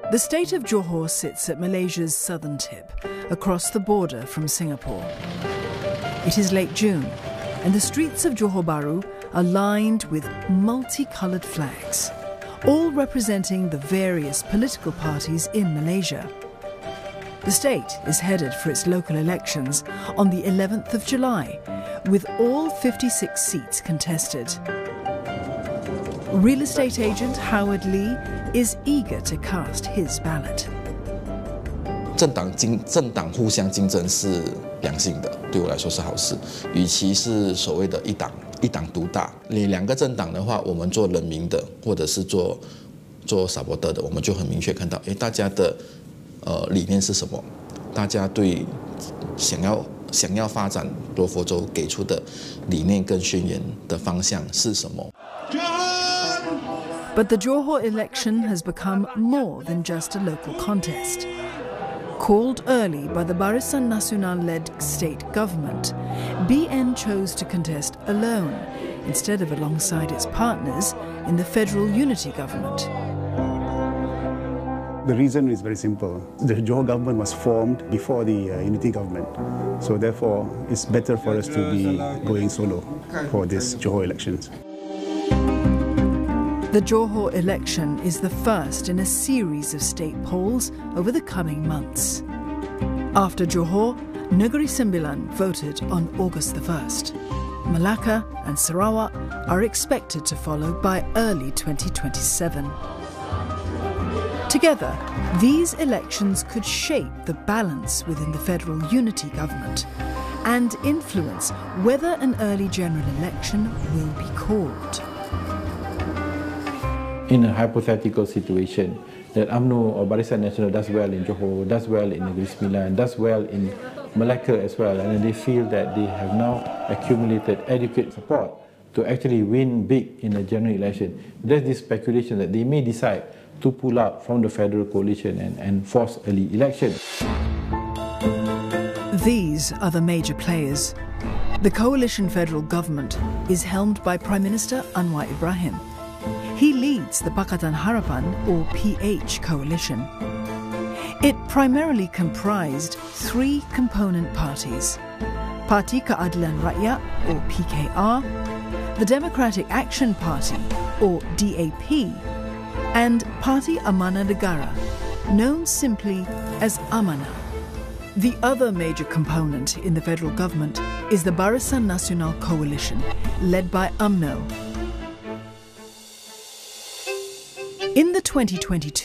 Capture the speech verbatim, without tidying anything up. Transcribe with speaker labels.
Speaker 1: The state of Johor sits at Malaysia's southern tip, across the border from Singapore. It is late June, and the streets of Johor Bahru are lined with multicoloured flags, all representing the various political parties in Malaysia. The state is headed for its local elections on the eleventh of July, with all fifty-six seats contested. Real estate agent Howard Lee is eager to cast his ballot.
Speaker 2: 政党竞政党互相竞争是良性的，对我来说是好事。与其是所谓的一党一党独大，你两个政党的话，我们做人民的，或者是做做撒伯特的，我们就很明确看到，哎，大家的呃理念是什么？大家对想要想要发展罗佛州给出的理念跟宣言的方向是什么？
Speaker 1: But the Johor election has become more than just a local contest. Called early by the Barisan Nasional-led state government, B N chose to contest alone, instead of alongside its partners in the federal unity government.
Speaker 3: The reason is very simple. The Johor government was formed before the uh, unity government. So therefore, it's better for us to be going solo for this Johor elections.
Speaker 1: The Johor election is the first in a series of state polls over the coming months. After Johor, Negeri Sembilan voted on August the first. Malacca and Sarawak are expected to follow by early twenty twenty-seven. Together, these elections could shape the balance within the federal unity government and influence whether an early general election will be called.
Speaker 4: In a hypothetical situation that U M N O or Barisan Nasional does well in Johor, does well in Negeri Sembilan, does well in Malacca as well, and they feel that they have now accumulated adequate support to actually win big in a general election, there's this speculation that they may decide to pull out from the federal coalition and, and force early election.
Speaker 1: These are the major players. The coalition federal government is helmed by Prime Minister Anwar Ibrahim. He leads the Pakatan Harapan, or P H, coalition. It primarily comprised three component parties: Parti Keadilan Rakyat, or P K R, the Democratic Action Party, or D A P, and Parti Amanah Negara, known simply as Amanah. The other major component in the federal government is the Barisan Nasional coalition, led by U M N O. In the twenty twenty-two